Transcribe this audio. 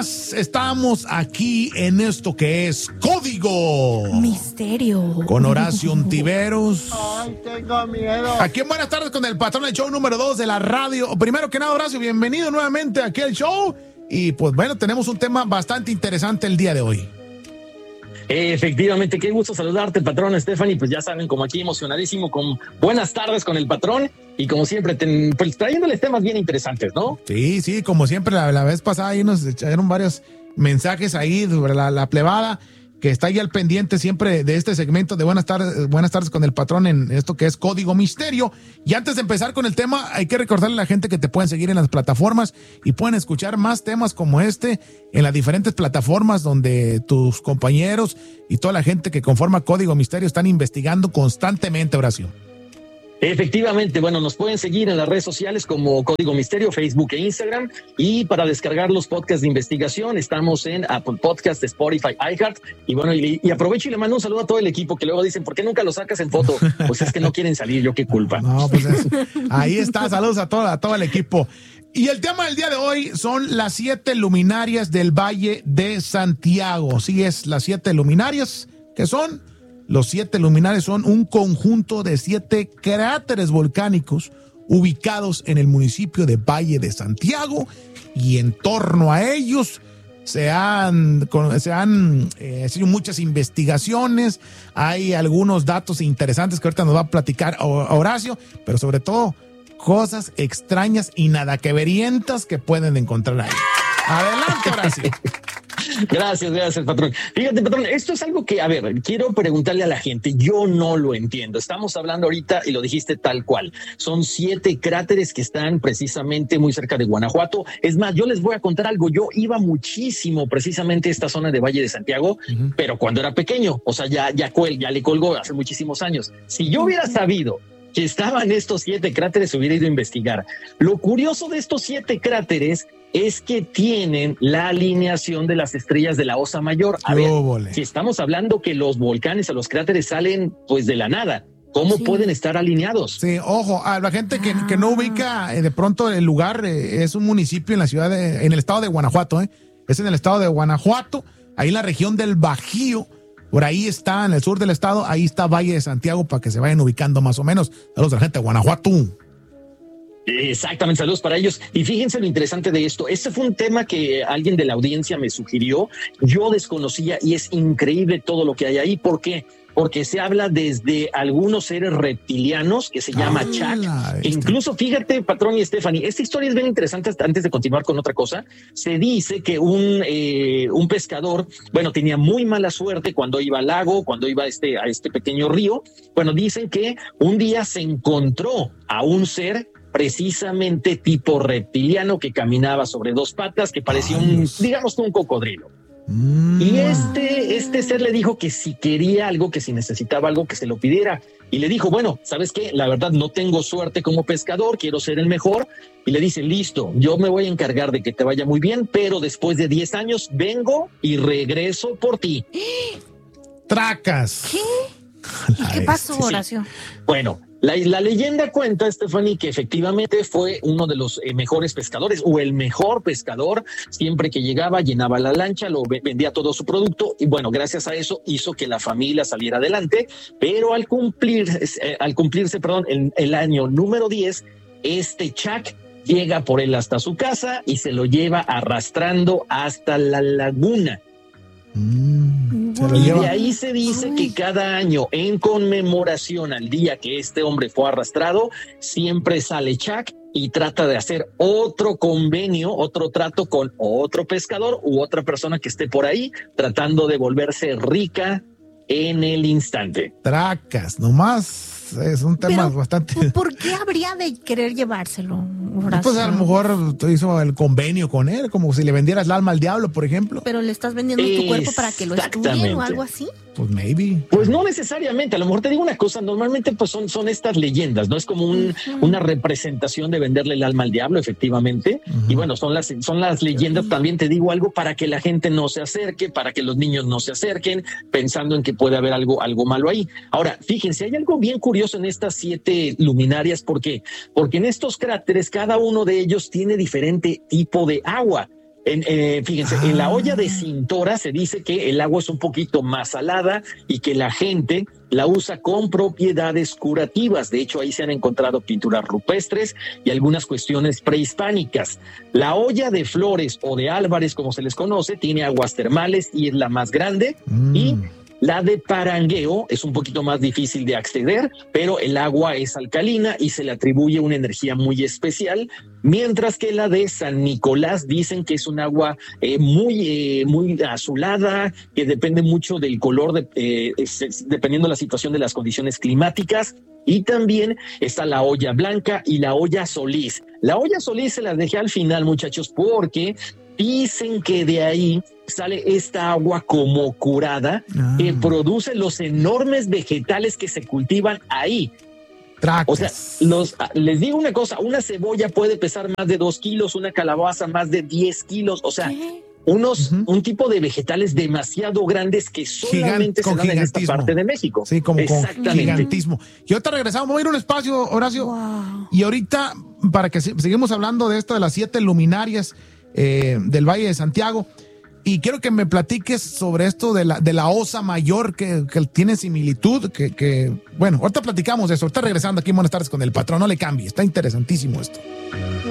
más estamos aquí en esto que es Código Misterio con Horacio Ontiveros. Ay, tengo miedo. Aquí en Buenas Tardes con el patrón del show número 2 de la radio. Primero que nada, Horacio, bienvenido nuevamente aquí al show. Y pues bueno, tenemos un tema bastante interesante el día de hoy. Efectivamente, qué gusto saludarte, patrón Stephanie. Pues ya saben, como aquí emocionadísimo con Buenas Tardes con el patrón y como siempre, pues trayéndoles temas bien interesantes, ¿no? Sí, como siempre, la vez pasada ahí nos echaron varios mensajes ahí sobre la plebada que está ahí al pendiente siempre de este segmento de Buenas Tardes con el patrón en esto que es Código Misterio. Y antes de empezar con el tema, hay que recordarle a la gente que te pueden seguir en las plataformas y pueden escuchar más temas como este en las diferentes plataformas donde tus compañeros y toda la gente que conforma Código Misterio están investigando constantemente, Horacio. Efectivamente, bueno, nos pueden seguir en las redes sociales como Código Misterio, Facebook e Instagram, y para descargar los podcasts de investigación estamos en Apple Podcasts, Spotify, iHeart, y bueno, y aprovecho y le mando un saludo a todo el equipo que luego dicen, ¿por qué nunca lo sacas en foto? Pues es que no quieren salir, yo qué culpa. No, pues ahí está, saludos a todo el equipo. Y el tema del día de hoy son las 7 luminarias del Valle de Santiago. Sí, es las 7 luminarias, que son... Los 7 luminares son un conjunto de 7 cráteres volcánicos ubicados en el municipio de Valle de Santiago, y en torno a ellos se han hecho muchas investigaciones. Hay algunos datos interesantes que ahorita nos va a platicar Horacio, pero sobre todo cosas extrañas y nada que verientas que pueden encontrar ahí. Adelante, Horacio. Gracias, patrón. Fíjate, patrón, esto es algo que, a ver, quiero preguntarle a la gente, yo no lo entiendo. Estamos hablando ahorita, y lo dijiste tal cual, son 7 cráteres que están precisamente muy cerca de Guanajuato. Es más, yo les voy a contar algo, yo iba muchísimo precisamente a esta zona de Valle de Santiago, pero cuando era pequeño, o sea, ya le colgó hace muchísimos años. Si yo hubiera sabido que estaban estos 7 cráteres, hubiera ido a investigar. Lo curioso de estos 7 cráteres es que tienen la alineación de las estrellas de la Osa Mayor. A ver, si estamos hablando que los volcanes o los cráteres salen pues de la nada, ¿cómo pueden estar alineados? Sí, ojo, a la gente que no ubica de pronto el lugar, es un municipio en la en el estado de Guanajuato, es en el estado de Guanajuato, ahí en la región del Bajío. Por ahí está, en el sur del estado, ahí está Valle de Santiago, para que se vayan ubicando más o menos. Saludos a la gente de Guanajuato. Exactamente, saludos para ellos. Y fíjense lo interesante de esto. Este fue un tema que alguien de la audiencia me sugirió. Yo desconocía y es increíble todo lo que hay ahí. ¿Por qué? Porque se habla desde algunos seres reptilianos que se llama Chak. Incluso, fíjate, patrón y Stephanie, esta historia es bien interesante. Antes de continuar con otra cosa, se dice que un pescador, bueno, tenía muy mala suerte cuando iba al lago, cuando iba a este pequeño río. Bueno, dicen que un día se encontró a un ser precisamente tipo reptiliano que caminaba sobre 2 patas, que parecía digamos un cocodrilo. Y este ser le dijo que si quería algo, que si necesitaba algo, que se lo pidiera. Y le dijo, bueno, ¿sabes qué? La verdad no tengo suerte como pescador, quiero ser el mejor. Y le dice, listo, yo me voy a encargar de que te vaya muy bien, pero después de 10 años vengo y regreso por ti. ¡Tracas! ¿Qué? ¿Y qué pasó, Horacio? Bueno, la leyenda cuenta, Stephanie, que efectivamente fue uno de los mejores pescadores o el mejor pescador. Siempre que llegaba, llenaba la lancha, vendía todo su producto y bueno, gracias a eso hizo que la familia saliera adelante. Pero al cumplirse, el año número 10, este Chak llega por él hasta su casa y se lo lleva arrastrando hasta la laguna. Y de ahí se dice que cada año, en conmemoración al día que este hombre fue arrastrado, siempre sale Chak y trata de hacer otro convenio, otro trato con otro pescador u otra persona que esté por ahí, tratando de volverse rica en el instante. Tracas, nomás. Es un tema bastante... ¿Por qué habría de querer llevárselo, Horacio? Pues a lo mejor hizo el convenio con él, como si le vendieras el alma al diablo, por ejemplo. Pero le estás vendiendo tu cuerpo para que lo estudien o algo así. Pues maybe. Pues no necesariamente. A lo mejor te digo una cosa, normalmente pues son estas leyendas, ¿no? Es como una representación de venderle el alma al diablo, efectivamente. Y bueno, son las leyendas. También te digo algo para que la gente no se acerque, para que los niños no se acerquen, pensando en que puede haber algo malo ahí. Ahora, fíjense, hay algo bien curioso en estas 7 luminarias. ¿Por qué? Porque en estos cráteres, cada uno de ellos tiene diferente tipo de agua. Fíjense, en la olla de Cintora se dice que el agua es un poquito más salada y que la gente la usa con propiedades curativas. De hecho, ahí se han encontrado pinturas rupestres y algunas cuestiones prehispánicas. La olla de Flores o de Álvarez, como se les conoce, tiene aguas termales y es la más grande. Y la de Parangueo es un poquito más difícil de acceder, pero el agua es alcalina y se le atribuye una energía muy especial, mientras que la de San Nicolás dicen que es un agua muy azulada, que depende mucho del color, dependiendo de la situación de las condiciones climáticas. Y también está la olla blanca y la olla Solís. La olla Solís se las dejé al final, muchachos, porque dicen que de ahí sale esta agua como curada que produce los enormes vegetales que se cultivan ahí. O sea, les digo una cosa, una cebolla puede pesar más de 2 kilos, una calabaza más de 10 kilos, o sea, un tipo de vegetales demasiado grandes que solamente se dan en esta parte de México. Sí, como con gigantismo. Y ahorita regresamos, vamos a ir a un espacio, Horacio, y ahorita, para que seguimos hablando de esto de las 7 luminarias del Valle de Santiago, y quiero que me platiques sobre esto de la Osa Mayor que tiene similitud, bueno, ahorita platicamos de eso, ahorita regresando aquí en Buenas Tardes con el Patrón, no le cambie, está interesantísimo esto.